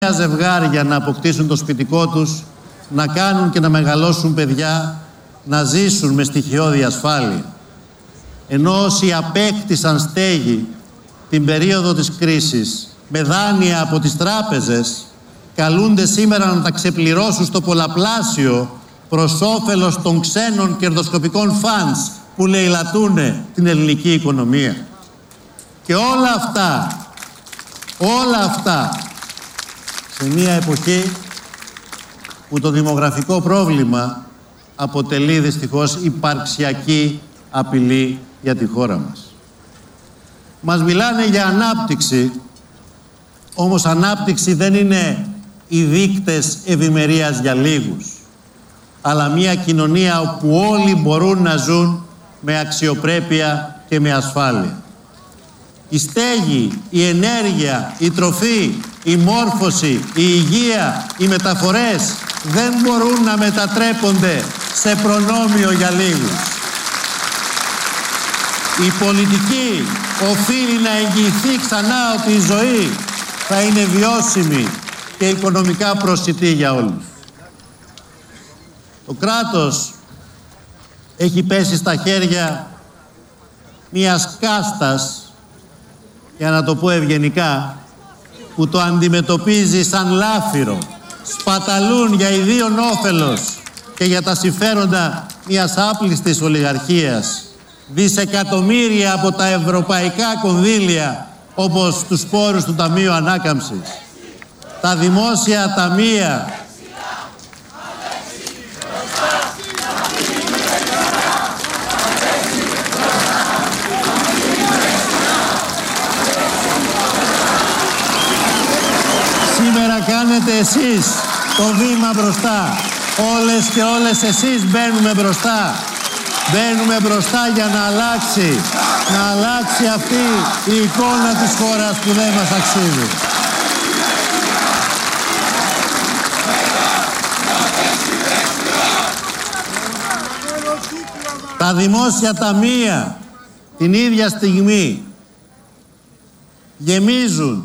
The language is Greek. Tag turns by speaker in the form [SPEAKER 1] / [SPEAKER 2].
[SPEAKER 1] Ζευγάρια να αποκτήσουν το σπιτικό τους, να κάνουν και να μεγαλώσουν παιδιά, να ζήσουν με στοιχειώδη ασφάλεια. Ενώ όσοι απέκτησαν στέγη την περίοδο της κρίσης με δάνεια από τις τράπεζες, καλούνται σήμερα να τα ξεπληρώσουν στο πολλαπλάσιο προς όφελος των ξένων κερδοσκοπικών φαντς που λαιλατούν την ελληνική οικονομία. Και όλα αυτά σε μια εποχή που το δημογραφικό πρόβλημα αποτελεί δυστυχώς υπαρξιακή απειλή για τη χώρα μας. Μας μιλάνε για ανάπτυξη, όμως ανάπτυξη δεν είναι οι δείκτες ευημερίας για λίγους, αλλά μια κοινωνία όπου όλοι μπορούν να ζουν με αξιοπρέπεια και με ασφάλεια. Η στέγη, η ενέργεια, η τροφή, η μόρφωση, η υγεία, οι μεταφορές δεν μπορούν να μετατρέπονται σε προνόμιο για λίγους. Η πολιτική οφείλει να εγγυηθεί ξανά ότι η ζωή θα είναι βιώσιμη και οικονομικά προσιτή για όλους. Το κράτος έχει πέσει στα χέρια μιας κάστας, για να το πω ευγενικά, που το αντιμετωπίζει σαν λάφυρο. Σπαταλούν για ιδίον όφελος και για τα συμφέροντα μιας άπλιστης ολιγαρχίας δισεκατομμύρια από τα ευρωπαϊκά κονδύλια, όπως τους πόρους του Ταμείου Ανάκαμψης. Τα δημόσια ταμεία σήμερα κάνετε εσείς το βήμα μπροστά. Όλες και όλες εσείς μπαίνουμε μπροστά. Μπαίνουμε μπροστά για να αλλάξει αυτή η εικόνα της χώρας που δεν μας αξίζει. Τα δημόσια ταμεία την ίδια στιγμή γεμίζουν